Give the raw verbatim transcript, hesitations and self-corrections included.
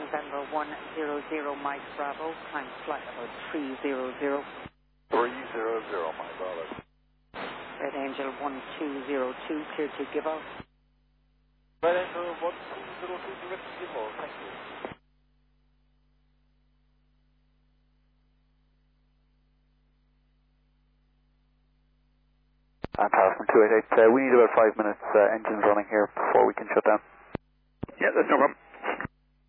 November one zero zero, Mike Bravo, climb flight about three zero zero. three zero zero, Mike Bravo. Red Angel one two zero two, clear to give off. Red Angel one two zero two, direct to give off, thank you. And Tower from two eight eight, uh, we need about five minutes uh, engines running here before we can shut down. Yeah, that's no problem.